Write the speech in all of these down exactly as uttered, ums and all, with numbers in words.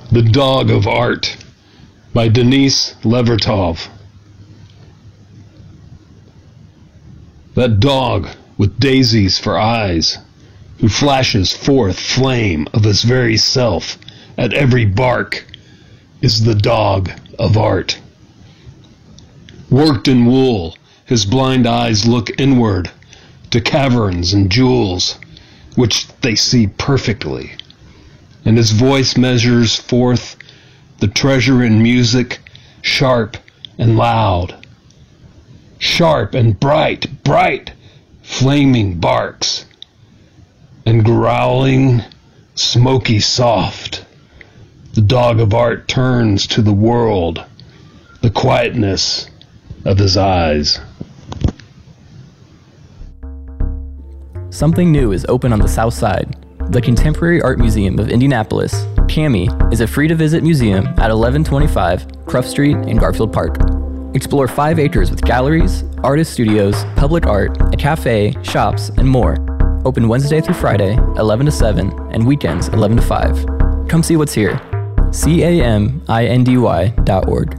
The Dog of Art by Denise Levertov. That dog with daisies for eyes, who flashes forth flame of his very self at every bark, is the dog of art. Worked in wool, his blind eyes look inward to caverns and jewels, which they see perfectly, and his voice measures forth the treasure in music, sharp and loud. Sharp and bright, bright, flaming barks, and growling, smoky soft, the dog of art turns to the world, the quietness of his eyes. Something new is open on the South Side. The Contemporary Art Museum of Indianapolis, C A M I, is a free-to-visit museum at eleven twenty-five Cruft Street in Garfield Park. Explore five acres with galleries, artist studios, public art, a cafe, shops, and more. Open Wednesday through Friday, eleven to seven, and weekends, eleven to five. Come see what's here. C A M I N D Y dot org.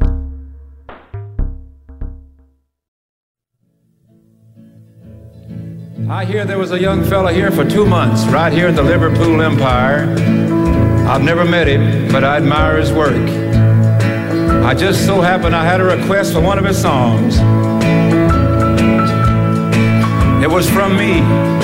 I hear there was a young fella here for two months, right here at the Liverpool Empire. I've never met him, but I admire his work. I just so happened I had a request for one of his songs. It was from me.